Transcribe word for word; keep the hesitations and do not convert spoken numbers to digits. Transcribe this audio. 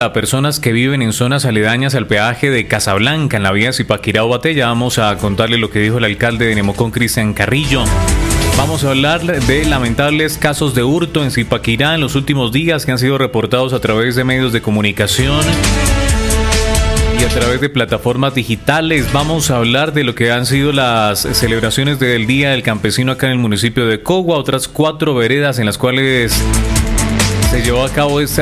a personas que viven en zonas aledañas al peaje de Casablanca, en la vía Zipaquirá-Obaté. Ya vamos a contarle lo que dijo el alcalde de Nemocón, Cristian Carrillo. Vamos a hablar de lamentables casos de hurto en Zipaquirá en los últimos días que han sido reportados a través de medios de comunicación y a través de plataformas digitales. Vamos a hablar de lo que han sido las celebraciones del Día del Campesino acá en el municipio de Cogua, otras cuatro veredas en las cuales se llevó a cabo esta